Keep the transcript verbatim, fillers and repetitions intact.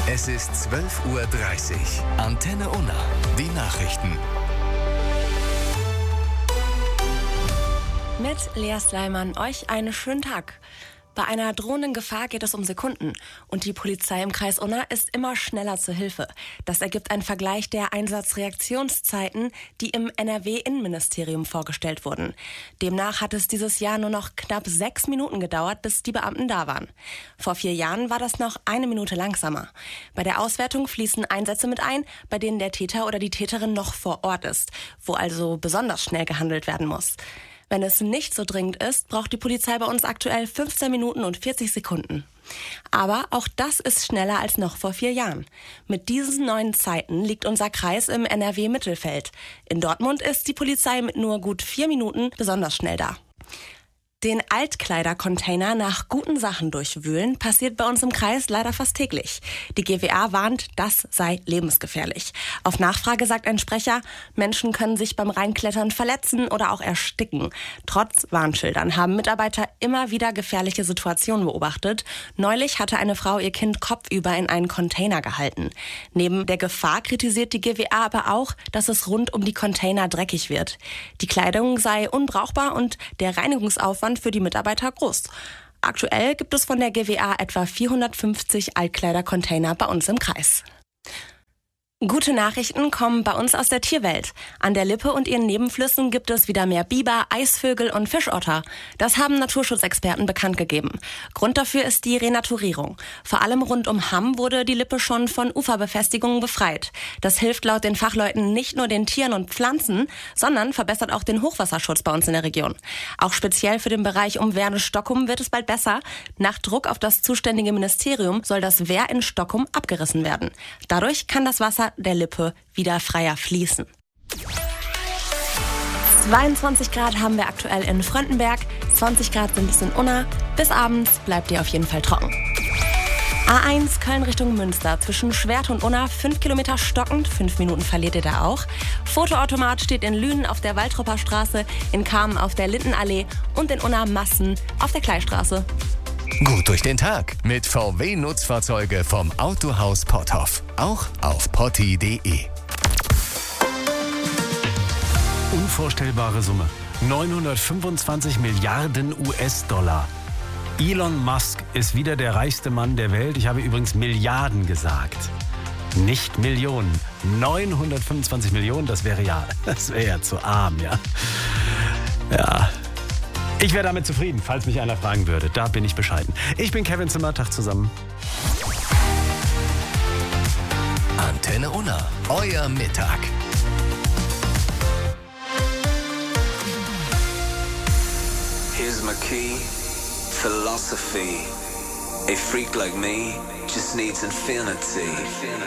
Es ist zwölf Uhr dreißig. Antenne Unna. Die Nachrichten. Mit Lea Sleiman euch einen schönen Tag. Bei einer drohenden Gefahr geht es um Sekunden und die Polizei im Kreis Unna ist immer schneller zur Hilfe. Das ergibt ein Vergleich der Einsatzreaktionszeiten, die im N R W-Innenministerium vorgestellt wurden. Demnach hat es dieses Jahr nur noch knapp sechs Minuten gedauert, bis die Beamten da waren. Vor vier Jahren war das noch eine Minute langsamer. Bei der Auswertung fließen Einsätze mit ein, bei denen der Täter oder die Täterin noch vor Ort ist, wo also besonders schnell gehandelt werden muss. Wenn es nicht so dringend ist, braucht die Polizei bei uns aktuell fünfzehn Minuten und vierzig Sekunden. Aber auch das ist schneller als noch vor vier Jahren. Mit diesen neuen Zeiten liegt unser Kreis im N R W-Mittelfeld. In Dortmund ist die Polizei mit nur gut vier Minuten besonders schnell da. Den Altkleidercontainer nach guten Sachen durchwühlen passiert bei uns im Kreis leider fast täglich. Die G W A warnt, das sei lebensgefährlich. Auf Nachfrage sagt ein Sprecher, Menschen können sich beim Reinklettern verletzen oder auch ersticken. Trotz Warnschildern haben Mitarbeiter immer wieder gefährliche Situationen beobachtet. Neulich hatte eine Frau ihr Kind kopfüber in einen Container gehalten. Neben der Gefahr kritisiert die G W A aber auch, dass es rund um die Container dreckig wird. Die Kleidung sei unbrauchbar und der Reinigungsaufwand für die Mitarbeiter groß. Aktuell gibt es von der G W A etwa vierhundertfünfzig Altkleidercontainer bei uns im Kreis. Gute Nachrichten kommen bei uns aus der Tierwelt. An der Lippe und ihren Nebenflüssen gibt es wieder mehr Biber, Eisvögel und Fischotter. Das haben Naturschutzexperten bekannt gegeben. Grund dafür ist die Renaturierung. Vor allem rund um Hamm wurde die Lippe schon von Uferbefestigungen befreit. Das hilft laut den Fachleuten nicht nur den Tieren und Pflanzen, sondern verbessert auch den Hochwasserschutz bei uns in der Region. Auch speziell für den Bereich um Wehr-Stockkum wird es bald besser. Nach Druck auf das zuständige Ministerium soll das Wehr in Stockkum abgerissen werden. Dadurch kann das Wasser der Lippe wieder freier fließen. zweiundzwanzig Grad haben wir aktuell in Fröndenberg, zwanzig Grad sind es in Unna. Bis abends bleibt ihr auf jeden Fall trocken. A eins Köln Richtung Münster, zwischen Schwert und Unna, fünf Kilometer stockend, fünf Minuten verliert ihr da auch. Fotoautomat steht in Lünen auf der Waltropper Straße, in Kamen auf der Lindenallee und in Unna Massen auf der Kleistraße. Gut durch den Tag mit V W-Nutzfahrzeuge vom Autohaus Potthoff. Auch auf potti punkt de. Unvorstellbare Summe. neunhundertfünfundzwanzig Milliarden U S-Dollar. Elon Musk ist wieder der reichste Mann der Welt. Ich habe übrigens Milliarden gesagt. Nicht Millionen. neunhundertfünfundzwanzig Millionen, das wäre ja, das wäre ja zu arm, ja. Ja. Ich wäre damit zufrieden, falls mich einer fragen würde. Da bin ich bescheiden. Ich bin Kevin Zimmer, Tag zusammen. Antenne Unna, euer Mittag. Here's my key, philosophy. A freak like me just needs infinity.